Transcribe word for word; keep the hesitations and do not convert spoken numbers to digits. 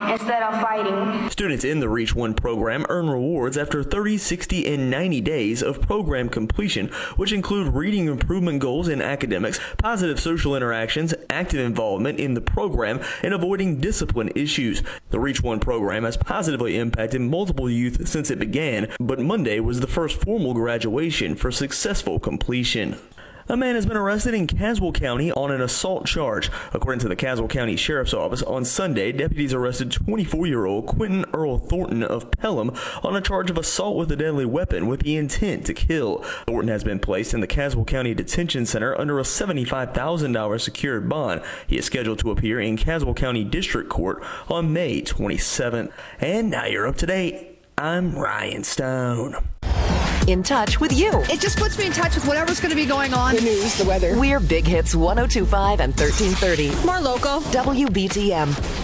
instead of fighting. Students in the Reach One program earn rewards after thirty, sixty, and ninety days of program completion, which include reading improvement goals in academics, positive social interactions, active involvement in the program, and avoiding discipline issues. The Reach One program has positively impacted multiple youth since it began, but Monday was the first formal graduation for successful completion. A man has been arrested in Caswell County on an assault charge. According to the Caswell County Sheriff's Office, on Sunday, deputies arrested twenty-four-year-old Quentin Earl Thornton of Pelham on a charge of assault with a deadly weapon with the intent to kill. Thornton has been placed in the Caswell County Detention Center under a seventy-five thousand dollars secured bond. He is scheduled to appear in Caswell County District Court on May twenty-seventh. And now you're up to date. I'm Ryan Stone. In touch with you. It just puts me in touch with whatever's going to be going on. The news, the weather. We're Big Hits one oh two point five and thirteen thirty. More local. W B T M.